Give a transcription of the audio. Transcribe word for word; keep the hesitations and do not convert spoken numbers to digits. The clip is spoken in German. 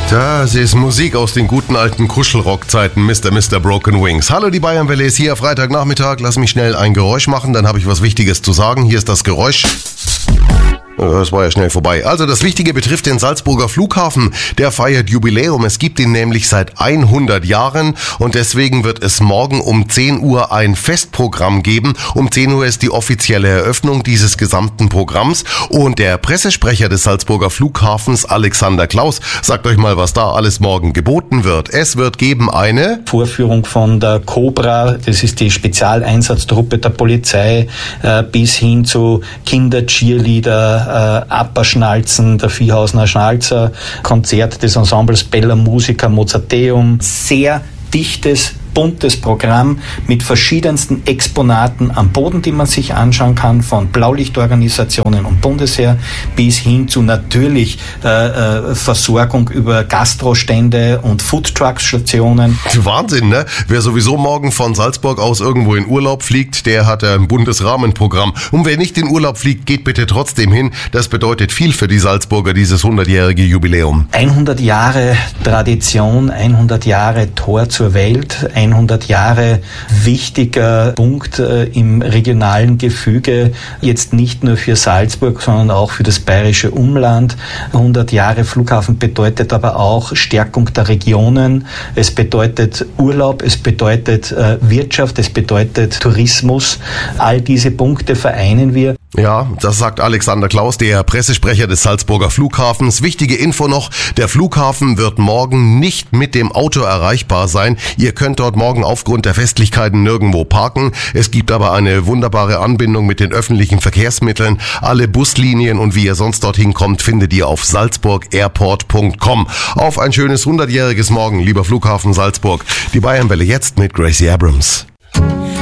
Das ist Musik aus den guten alten Kuschelrock-Zeiten, Mister Mister Broken Wings. Hallo, die Bayernwelle ist hier, Freitagnachmittag. Lass mich schnell ein Geräusch machen, dann habe ich was Wichtiges zu sagen. Hier ist das Geräusch. Das war ja schnell vorbei. Also das Wichtige betrifft den Salzburger Flughafen. Der feiert Jubiläum. Es gibt ihn nämlich seit hundert Jahren und deswegen wird es morgen um zehn Uhr ein Festprogramm geben. Um zehn Uhr ist die offizielle Eröffnung dieses gesamten Programms und der Pressesprecher des Salzburger Flughafens, Alexander Klaus, sagt euch mal, was da alles morgen geboten wird. Es wird geben eine Vorführung von der Cobra, das ist die Spezialeinsatztruppe der Polizei, äh, bis hin zu Kinder-Cheerleader, Äh, Apperschnalzen, der Viehhausener Schnalzer, Konzert des Ensembles Bella Musica Mozarteum. Sehr dichtes, buntes Programm mit verschiedensten Exponaten am Boden, die man sich anschauen kann, von Blaulichtorganisationen und Bundesheer bis hin zu natürlich äh, äh, Versorgung über Gastrostände und Foodtruck-Stationen. Wahnsinn, ne? Wer sowieso morgen von Salzburg aus irgendwo in Urlaub fliegt, der hat ein buntes Rahmenprogramm. Und wer nicht in Urlaub fliegt, geht bitte trotzdem hin. Das bedeutet viel für die Salzburger, dieses hundertjährige Jubiläum. hundert Jahre Tradition, hundert Jahre Tor zur Welt, hundert Jahre wichtiger Punkt äh, im regionalen Gefüge, jetzt nicht nur für Salzburg, sondern auch für das bayerische Umland. hundert Jahre Flughafen bedeutet aber auch Stärkung der Regionen. Es bedeutet Urlaub, es bedeutet äh, Wirtschaft, es bedeutet Tourismus. All diese Punkte vereinen wir. Ja, das sagt Alexander Klaus, der Pressesprecher des Salzburger Flughafens. Wichtige Info noch, der Flughafen wird morgen nicht mit dem Auto erreichbar sein. Ihr könnt dort morgen aufgrund der Festlichkeiten nirgendwo parken. Es gibt aber eine wunderbare Anbindung mit den öffentlichen Verkehrsmitteln. Alle Buslinien und wie ihr sonst dorthin kommt, findet ihr auf salzburg airport punkt com. Auf ein schönes hundertjähriges Morgen, lieber Flughafen Salzburg. Die Bayernwelle jetzt mit Gracie Abrams.